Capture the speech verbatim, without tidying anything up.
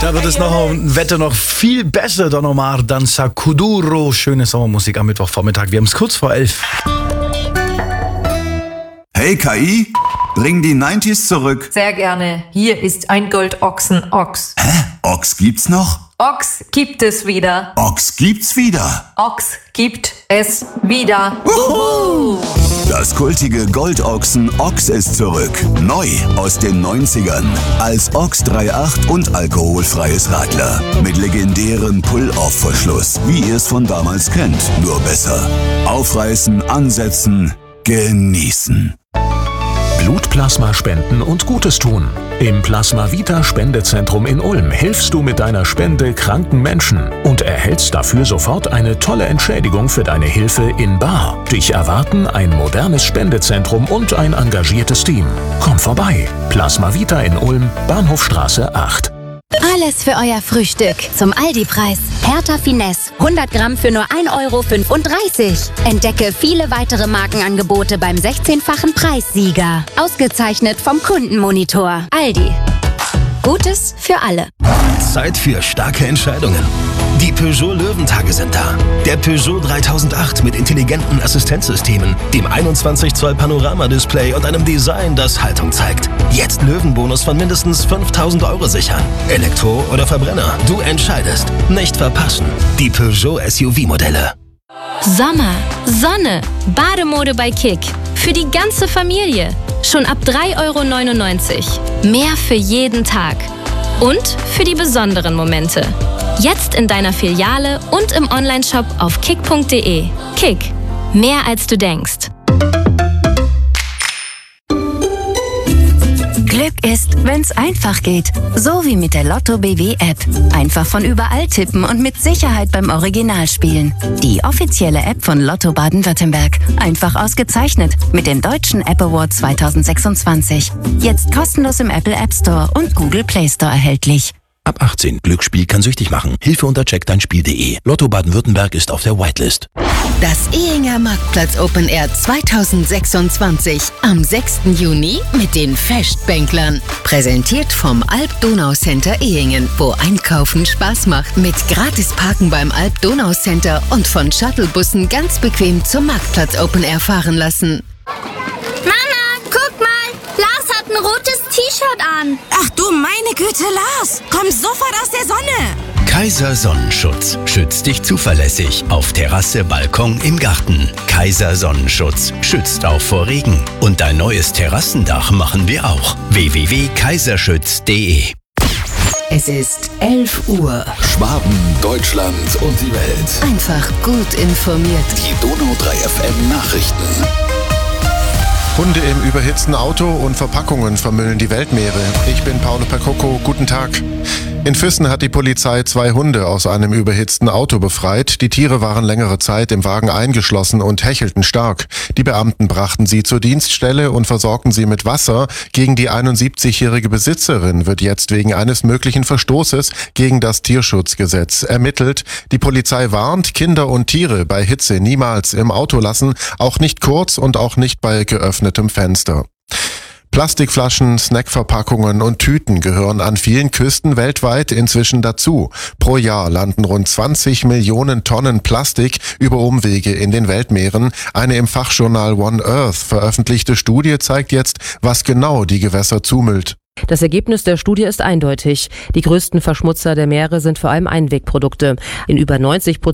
Da wird es noch ein Wetter noch viel besser. Don Omar, Danza Kuduro. Schöne Sommermusik am Mittwochvormittag. Wir haben es kurz vor elf. Hey K I, bring die neunziger zurück. Sehr gerne. Hier ist ein Goldochsen-Ochs. Hä? Ochs gibt's noch? Ochs gibt es wieder. Ochs gibt's wieder. Ochs gibt es wieder. Uhu. Das kultige Goldochsen Ochs ist zurück. Neu aus den neunzigern. Als Ochs drei Komma acht und alkoholfreies Radler. Mit legendärem Pull-Off-Verschluss, wie ihr es von damals kennt. Nur besser. Aufreißen, ansetzen, genießen. Blutplasma spenden und Gutes tun. Im Plasma Vita Spendezentrum in Ulm hilfst du mit deiner Spende kranken Menschen und erhältst dafür sofort eine tolle Entschädigung für deine Hilfe in bar. Dich erwarten ein modernes Spendezentrum und ein engagiertes Team. Komm vorbei. Plasma Vita in Ulm, Bahnhofstraße acht. Alles für euer Frühstück zum Aldi-Preis. Hertha Finesse, hundert Gramm für nur ein Euro fünfunddreißig. Entdecke viele weitere Markenangebote beim sechzehnfachen Preissieger. Ausgezeichnet vom Kundenmonitor. Aldi. Gutes für alle. Zeit für starke Entscheidungen. Die Peugeot Löwentage sind da. Der Peugeot dreitausendacht mit intelligenten Assistenzsystemen, dem einundzwanzig Zoll Panorama-Display und einem Design, das Haltung zeigt. Jetzt Löwenbonus von mindestens fünftausend Euro sichern. Elektro oder Verbrenner, du entscheidest. Nicht verpassen. Die Peugeot S U V-Modelle. Sommer, Sonne, Bademode bei Kick. Für die ganze Familie. Schon ab drei Euro neunundneunzig. Mehr für jeden Tag. Und für die besonderen Momente. Jetzt in deiner Filiale und im Onlineshop auf kick punkt de. Kick. Mehr als du denkst. Glück ist, wenn's einfach geht. So wie mit der Lotto B W App. Einfach von überall tippen und mit Sicherheit beim Original spielen. Die offizielle App von Lotto Baden-Württemberg. Einfach ausgezeichnet mit dem Deutschen App Award zweitausendsechsundzwanzig. Jetzt kostenlos im Apple App Store und Google Play Store erhältlich. Ab achtzehn. Glücksspiel kann süchtig machen. Hilfe unter check dein Spiel punkt de. Lotto Baden-Württemberg ist auf der Whitelist. Das Ehinger Marktplatz Open Air zweitausendsechsundzwanzig am sechsten Juni mit den Festbänklern. Präsentiert vom Alp-Donau-Center Ehingen, wo Einkaufen Spaß macht. Mit Gratis-Parken beim Alp-Donau-Center und von Shuttlebussen ganz bequem zum Marktplatz Open Air fahren lassen. Mama, guck mal! Lars hat ein rotes T-Shirt an. Ach du meine Güte, Lars! Komm sofort aus der Sonne! Kaiser Sonnenschutz schützt dich zuverlässig auf Terrasse, Balkon, im Garten. Kaiser Sonnenschutz schützt auch vor Regen. Und dein neues Terrassendach machen wir auch. w w w punkt kaiserschütz punkt de. Es ist elf Uhr. Schwaben, Deutschland und die Welt. Einfach gut informiert. Die Donau drei F M Nachrichten. Hunde im überhitzten Auto und Verpackungen vermüllen die Weltmeere. Ich bin Paolo Percocco, guten Tag. In Füssen hat die Polizei zwei Hunde aus einem überhitzten Auto befreit. Die Tiere waren längere Zeit im Wagen eingeschlossen und hechelten stark. Die Beamten brachten sie zur Dienststelle und versorgten sie mit Wasser. Gegen die einundsiebzigjährige Besitzerin wird jetzt wegen eines möglichen Verstoßes gegen das Tierschutzgesetz ermittelt. Die Polizei warnt, Kinder und Tiere bei Hitze niemals im Auto lassen, auch nicht kurz und auch nicht bei geöffnetem Fenster. Plastikflaschen, Snackverpackungen und Tüten gehören an vielen Küsten weltweit inzwischen dazu. Pro Jahr landen rund zwanzig Millionen Tonnen Plastik über Umwege in den Weltmeeren. Eine im Fachjournal One Earth veröffentlichte Studie zeigt jetzt, was genau die Gewässer zumüllt. Das Ergebnis der Studie ist eindeutig. Die größten Verschmutzer der Meere sind vor allem Einwegprodukte. In über neunzig Prozent